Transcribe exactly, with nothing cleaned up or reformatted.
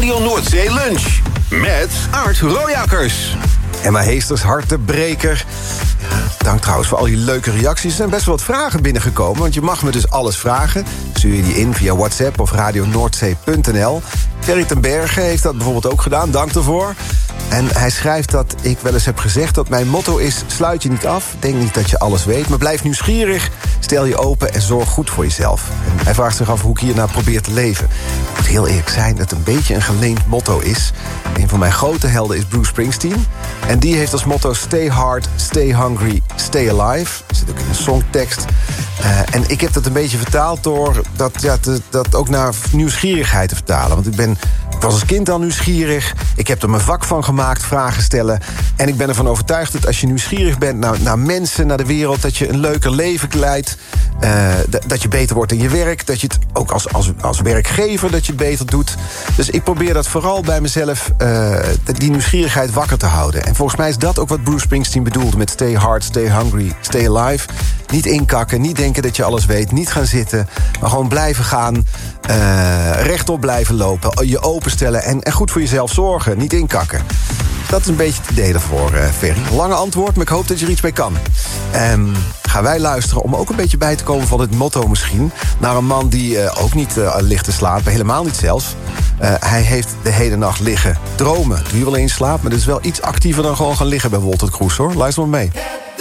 Radio Noordzee Lunch. Met Art Royakkers. En mijn heesters, hartebreker. Dank trouwens voor al die leuke reacties. Er zijn best wel wat vragen binnengekomen, want je mag me dus alles vragen. Stuur je die in via WhatsApp of radionoordzee punt n l. Ferry ten Berge heeft dat bijvoorbeeld ook gedaan, dank daarvoor. En hij schrijft dat ik wel eens heb gezegd dat mijn motto is: sluit je niet af, denk niet dat je alles weet, maar blijf nieuwsgierig, stel je open en zorg goed voor jezelf. En hij vraagt zich af hoe ik hierna probeer te leven. Ik moet heel eerlijk zijn dat het een beetje een geleend motto is. Een van mijn grote helden is Bruce Springsteen. En die heeft als motto: stay hard, stay hungry, stay alive. Dat zit ook in een songtekst. Uh, en ik heb dat een beetje vertaald door dat, ja, te, dat ook naar nieuwsgierigheid te vertalen. Want ik ben, ik was als kind al nieuwsgierig. Ik heb er mijn vak van gemaakt, vragen stellen. En ik ben ervan overtuigd dat als je nieuwsgierig bent naar, naar mensen, naar de wereld, dat je een leuker leven leidt. Uh, d- dat je beter wordt in je werk. Dat je het ook als, als, als werkgever dat je het beter doet. Dus ik probeer dat vooral bij mezelf, uh, die nieuwsgierigheid wakker te houden. En volgens mij is dat ook wat Bruce Springsteen bedoelde met stay hard, stay hungry, stay alive. Niet inkakken, niet denken dat je alles weet, niet gaan zitten, maar gewoon blijven gaan, uh, rechtop blijven lopen, je openstellen en, en goed voor jezelf zorgen, niet inkakken. Dat is een beetje het idee daarvoor, uh, Ferry. Lange antwoord, maar ik hoop dat je er iets mee kan. Um, gaan wij luisteren om ook een beetje bij te komen van het motto misschien, naar een man die uh, ook niet uh, ligt te slapen, helemaal niet zelfs. Uh, hij heeft de hele nacht liggen dromen. Doe je wel eens slaap, maar dat is wel iets actiever dan gewoon gaan liggen bij Wolter Kroes, hoor. Luister maar mee.